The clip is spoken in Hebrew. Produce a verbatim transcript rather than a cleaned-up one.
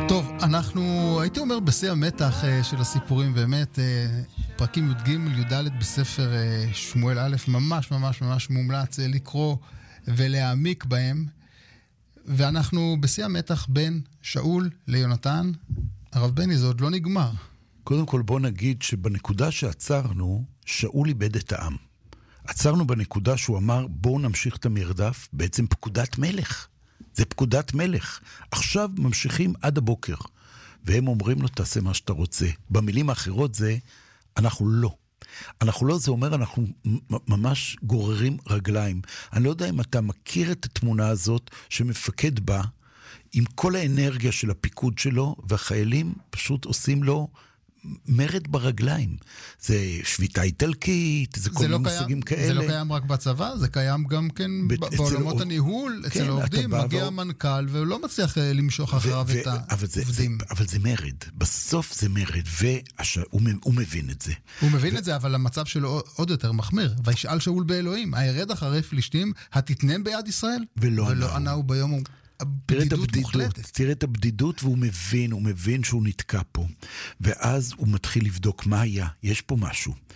טוב, אנחנו, הייתי אומר, בשיא המתח של הסיפורים, באמת, פרקים י"ג י"ד בספר שמואל א', ממש ממש ממש מומלץ לקרוא ולהעמיק בהם, ואנחנו בשיא המתח בין שאול ליונתן. הרב בני, זה עוד לא נגמר. קודם כל בוא נגיד שבנקודה שעצרנו, שאול איבד את העם. עצרנו בנקודה שהוא אמר, בואו נמשיך את המרדף, בעצם פקודת מלך. זה פקודת מלך. עכשיו ממשיכים עד הבוקר. והם אומרים לו, תעשה מה שאתה רוצה. במילים האחרות זה, אנחנו לא. אנחנו לא, זה אומר, אנחנו ממש גוררים רגליים. אני לא יודע אם אתה מכיר את התמונה הזאת, שמפקד בה, עם כל האנרגיה של הפיקוד שלו, והחיילים פשוט עושים לו מרד ברגליים. זה שביתה איטלקית, זה כל מיני מושגים כאלה. זה לא קיים רק בצבא, זה קיים גם כן בעולמות הניהול, אצל העובדים, מגיע המנכ"ל, והוא לא מצליח למשוך אחריו את העובדים. אבל זה מרד, בסוף זה מרד, והוא מבין את זה. הוא מבין את זה, אבל המצב שלו עוד יותר מחמיר. וישאל שאול באלוהים, הירד אחרי פלישתים, התתנם ביד ישראל? ולא ענהו ביום הוא... תראה את הבדידות, תראה את הבדידות, והוא מבין, הוא מבין שהוא נתקע פה. ואז הוא מתחיל לבדוק מה היה, יש פה משהו.